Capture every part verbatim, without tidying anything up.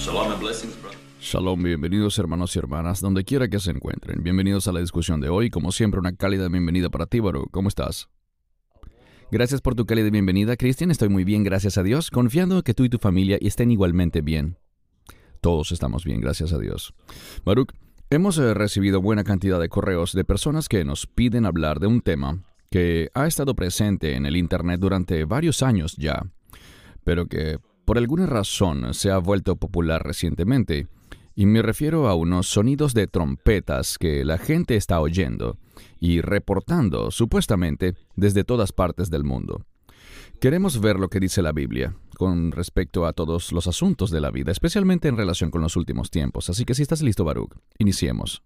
Shalom and blessings, brother. Shalom, bienvenidos hermanos y hermanas, donde quiera que se encuentren. Bienvenidos a la discusión de hoy. Como siempre, una cálida bienvenida para ti, Baruch. ¿Cómo estás? Gracias por tu cálida bienvenida, Cristian. Estoy muy bien, gracias a Dios, confiando que tú y tu familia estén igualmente bien. Todos estamos bien, gracias a Dios. Baruch, hemos eh, recibido buena cantidad de correos de personas que nos piden hablar de un tema que ha estado presente en el Internet durante varios años ya, pero que por alguna razón se ha vuelto popular recientemente. Y me refiero a unos sonidos de trompetas que la gente está oyendo y reportando, supuestamente, desde todas partes del mundo. Queremos ver lo que dice la Biblia con respecto a todos los asuntos de la vida, especialmente en relación con los últimos tiempos. Así que si estás listo, Baruch, iniciemos.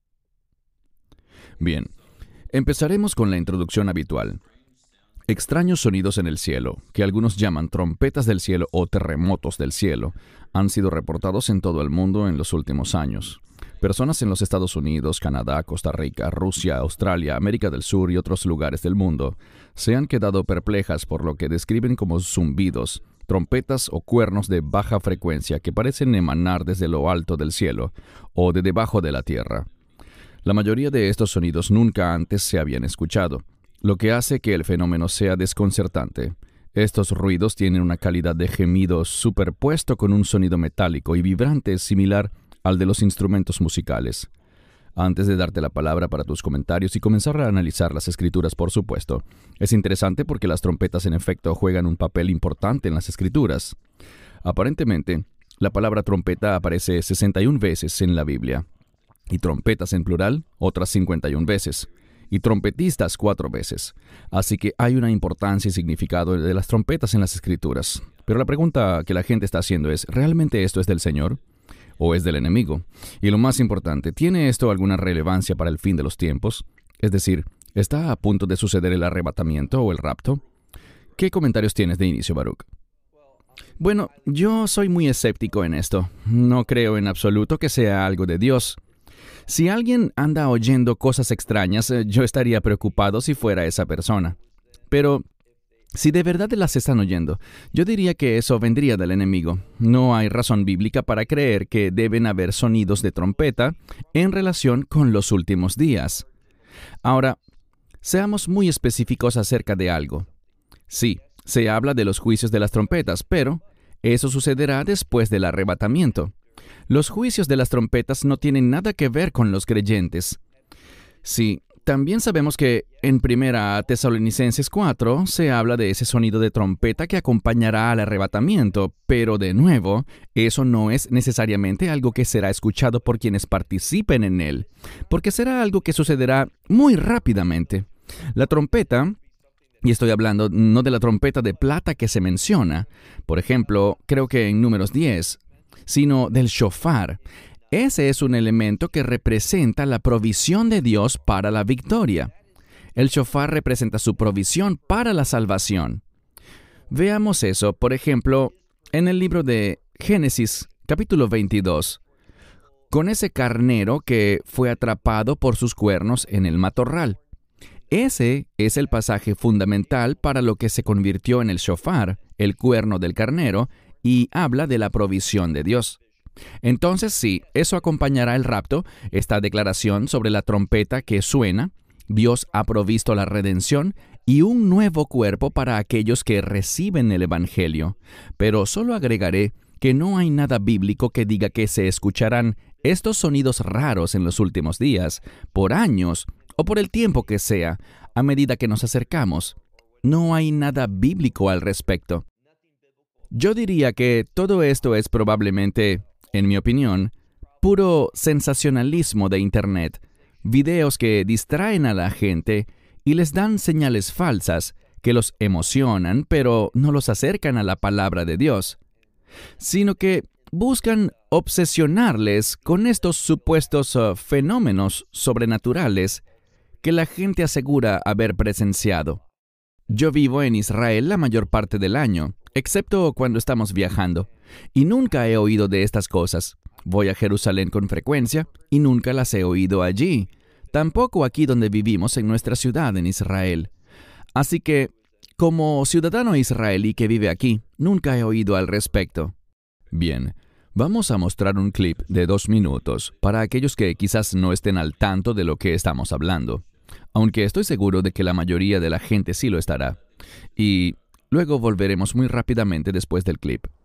Bien, empezaremos con la introducción habitual. Extraños sonidos en el cielo, que algunos llaman trompetas del cielo o terremotos del cielo, han sido reportados en todo el mundo en los últimos años. Personas en los Estados Unidos, Canadá, Costa Rica, Rusia, Australia, América del Sur y otros lugares del mundo se han quedado perplejas por lo que describen como zumbidos, trompetas o cuernos de baja frecuencia que parecen emanar desde lo alto del cielo o de debajo de la tierra. La mayoría de estos sonidos nunca antes se habían escuchado, lo que hace que el fenómeno sea desconcertante. Estos ruidos tienen una calidad de gemido superpuesto con un sonido metálico y vibrante similar al de los instrumentos musicales. Antes de darte la palabra para tus comentarios y comenzar a analizar las escrituras, por supuesto, es interesante porque las trompetas en efecto juegan un papel importante en las escrituras. Aparentemente, la palabra trompeta aparece sesenta y una veces en la Biblia, y trompetas en plural otras cincuenta y una veces. Y trompetistas cuatro veces. Así que hay una importancia y significado de las trompetas en las Escrituras. Pero la pregunta que la gente está haciendo es, ¿realmente esto es del Señor o es del enemigo? Y lo más importante, ¿tiene esto alguna relevancia para el fin de los tiempos? Es decir, ¿está a punto de suceder el arrebatamiento o el rapto? ¿Qué comentarios tienes de inicio, Baruch? Bueno, yo soy muy escéptico en esto. No creo en absoluto que sea algo de Dios. Si alguien anda oyendo cosas extrañas, yo estaría preocupado si fuera esa persona. Pero si de verdad las están oyendo, yo diría que eso vendría del enemigo. No hay razón bíblica para creer que deben haber sonidos de trompeta en relación con los últimos días. Ahora, seamos muy específicos acerca de algo. Sí, se habla de los juicios de las trompetas, pero eso sucederá después del arrebatamiento. Los juicios de las trompetas no tienen nada que ver con los creyentes. Sí, también sabemos que en Primera Tesalonicenses cuatro se habla de ese sonido de trompeta que acompañará al arrebatamiento, pero de nuevo, eso no es necesariamente algo que será escuchado por quienes participen en él, porque será algo que sucederá muy rápidamente. La trompeta, y estoy hablando no de la trompeta de plata que se menciona, por ejemplo, creo que en Números diez, sino del shofar. Ese es un elemento que representa la provisión de Dios para la victoria. El shofar representa su provisión para la salvación. Veamos eso, por ejemplo, en el libro de Génesis, capítulo veintidós, con ese carnero que fue atrapado por sus cuernos en el matorral. Ese es el pasaje fundamental para lo que se convirtió en el shofar, el cuerno del carnero, y habla de la provisión de Dios. Entonces sí, eso acompañará el rapto, esta declaración sobre la trompeta que suena. Dios ha provisto la redención y un nuevo cuerpo para aquellos que reciben el Evangelio. Pero solo agregaré que no hay nada bíblico que diga que se escucharán estos sonidos raros en los últimos días, por años o por el tiempo que sea, a medida que nos acercamos. No hay nada bíblico al respecto. Yo diría que todo esto es probablemente, en mi opinión, puro sensacionalismo de Internet, videos que distraen a la gente y les dan señales falsas que los emocionan, pero no los acercan a la palabra de Dios, sino que buscan obsesionarles con estos supuestos uh, fenómenos sobrenaturales que la gente asegura haber presenciado. Yo vivo en Israel la mayor parte del año, excepto cuando estamos viajando, y nunca he oído de estas cosas. Voy a Jerusalén con frecuencia y nunca las he oído allí, tampoco aquí donde vivimos en nuestra ciudad en Israel. Así que, como ciudadano israelí que vive aquí, nunca he oído al respecto. Bien, Vamos a mostrar un clip de dos minutos para aquellos que quizás no estén al tanto de lo que estamos hablando, aunque estoy seguro de que la mayoría de la gente sí lo estará. Y luego volveremos muy rápidamente después del clip.